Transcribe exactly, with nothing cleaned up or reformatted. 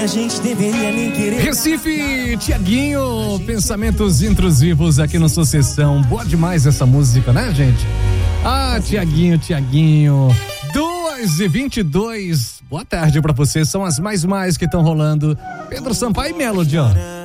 A gente deveria nem querer. Recife, Tiaguinho, pensamentos intrusivos aqui no Sucessão. Boa demais essa música, né, gente? Ah, Tiaguinho, Tiaguinho. duas e vinte e dois. Boa tarde pra vocês. São as mais mais que estão rolando. Pedro Sampaio e Melody, ó.